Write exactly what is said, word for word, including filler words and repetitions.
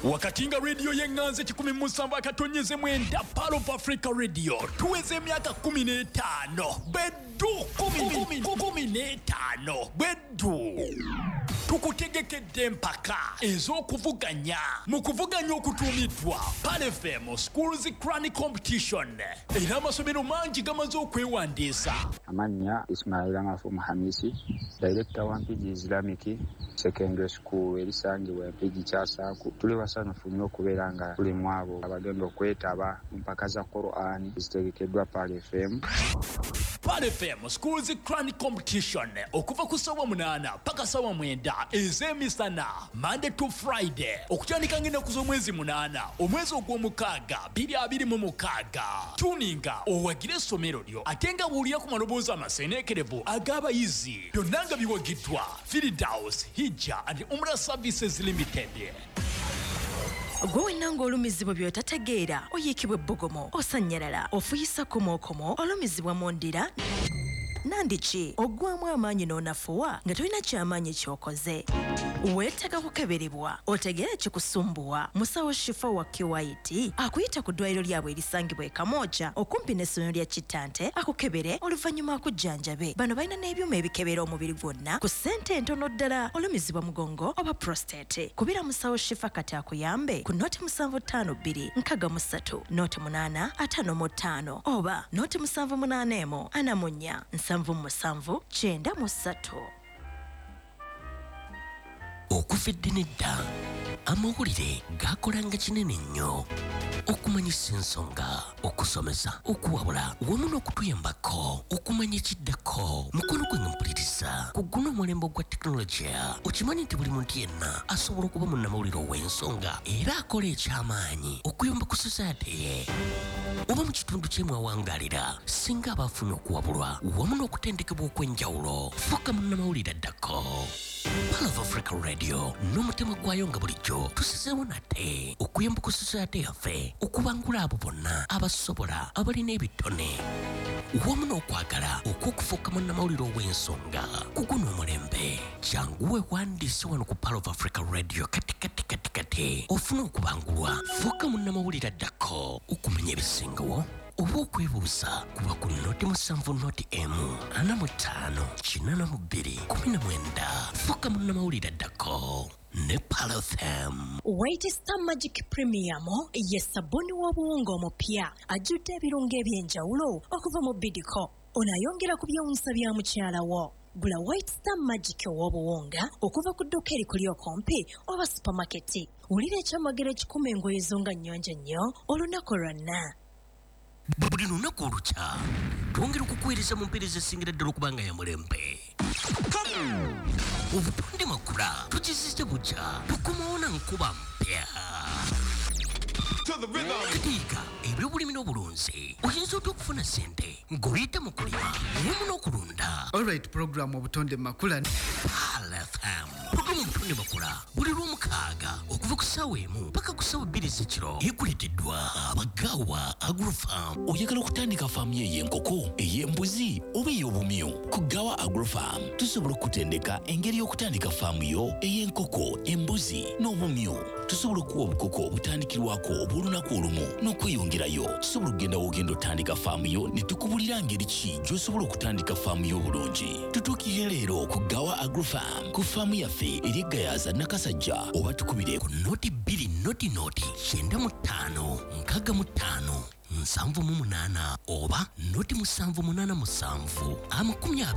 Wakatinga radio yenganze chikumi musamba akatonyeze mwenda Palo of Africa Radio tuweze miaka kumi n'etaano bedu kumi kumi n'etaano bedu tukutegekedde mpaka ez'okuvuganya mu kuvuganya okutuumiddwa Pal F M Schools Crown Competition era amasomero mangi gamaze okwewandiisa. Amanya Ismail Ngafu Muhamisi, Director wa Mpigi Islamic Secondary School erisangibwa Mpigi Kyasaku. Tuli basanyufu nnyo okubeera nga tuli mu abo abagenda okwetaba mpaka za Quran ezitegekeddwa Pal F M. Pal F M Schools Crown Competition okuva ku ssaawa munaana paka ssaawa mwenda ez'emisana Monday to Friday okutandika ng'ennaku z'omwezi munaana omwezi ogw'omukaaga bbiri abiri mu mukaaga. Tuninga owagire essomero lyo ate nga buulira ku maloboozi amaseeneekerevu ag'abayizi byonna nga biwagiddwa Firdaus Hijja and Umrah Services Limited. Gwe nanga olumizibwa by'otategeera oyiikibwa ebbugumu osanyalala ofuyisa komookomo olumizibwa mu ndira nandiki oggwamu amaanyi n'onafuwa nga tolina kyamaanyi ky'okoze weetaaga kukeberebwa otegeera kikusumbuwa musawo Shifa wa Kiwaiti akuyita ku ddwaliro lyabwe erisangibwa e Kamooja okumpi n'essomero lya Kitante akukebere oluvannyuma akujjanjabe. Bano balina n'ebyuma ebikebera omubiri gwonna ku ssente entono ddala olumizibwa mugongo oba prostate. Kubira musawo Shifa kati akuyambe ku noti musanvu ttaano bbiri nkaaga mu ssatu noti munaana ataano mu ttaano oba noti musanvu munaana emu ana mu nnya nsanvu mu musanvu kyenda mu ssatu. Okufedde nedda amawulire gakolanga kinene nnyo okumanyisa ensonga okusomesa okuwabula wamu n'okutuyambako okumanya ekiddako mukono gwe nga mpuliriza ku guno omulembe gwa tekinologiya. Okimanyi nti buli muntu yenna asobola okuba munnamawulire ow'ensonga era akola eky'amaanyi okuyamba ku society ye oba mu kitundu ky'emwe awangaalira singa aba afuna okuwabulwa wamu n'okutendekebwa okw'enjawulo. Fuuka munnamawulire addako. Pal of Africa Radio n'omutima gwayo nga bulijjo tusizeewo nate okuyamba ku society yaffe okubangula abo bonna abasobola abalina ebitone wamu n'okwagala okw'okufuuka munnamawulire ow'ensonga ku guno omulembe. Jangu weewandiise wano ku Pal of Africa Radio kati kati kati kati ofuna okubangulwa. Fuuka munnamawulire addako okumanya ebisingawo oba okwebuuza kuba ku noti musanvu noti emu ana mu ttaano kinaana mu bbiri kumi na mwenda. Fuuka munnamawulire addako ne Pal F M. White Star Magic Premium ye sabuni w'obuwunga omupya ajjudde ebirungo eby'enjawulo okuva mu Bidco. Onayongera ku byewuunyisa bya mukyala wo. Gula White Star Magic w'obuwunga okuva ku dduuka erikuli okumpi oba supermarket. Wulira ekyamagero ekikuma engoye zo nga nnyonjo nnyo olunaku lwonna. Buli lunaku olukya twongera okukuweereza mu mpeereza esingira ddala okubanga ya mulembe. Obutonde makula tukizizza bukya tukomawo na nkuba mpya. Katiika ebyobulimi n'obulunzi oyinza otya okufuna ssente ng'oyita mu kulima wamu n'okulunda. Alright, program obutonde makula Pal F M. Programu obutonde makula buli lw'omukaaga okuva ku ssaawa emu paka ku ssaawa bbiri ez'ekiro ekuleeteddwa abagaawa Agrofarm. Oyagala okutandika faamu ey'enkoko, ey'embuzi oba ey'obumyu? Ku Gawa Agrofarm tusobola okutendeka engeri y'okutandika faamu yo ey'enkoko, embuzi n'obumyu. Tusobola okuwa obukoko obutandikirwako obw'olunaku olumu n'okweyongerayo. Tusobola okugenda w'ogenda otandika faamu yo ne tukubulira ngeri ki gy'osobola okutandika faamu yo obulungi. Tutuukirire leero ku Gawa Agrofarm ku faamu yaffe eri e Gayaza Nakasajja oba tukubire ku noti bbiri noti noti kyenda mu ttaano nkaaga mu ttaano nsanvu mu munaana oba noti musanvu munaana musanvu amakumi abiri